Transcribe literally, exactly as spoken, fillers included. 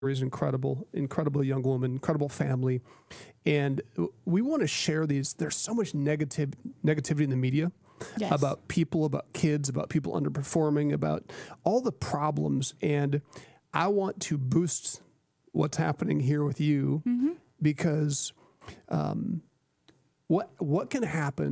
is incredible, incredible young woman, incredible family. And we want to share these. There's so much negative negativity in the media Yes. about people, about kids, about people underperforming, about all the problems. And I want to boost what's happening here with you Mm-hmm. because um, what what can happen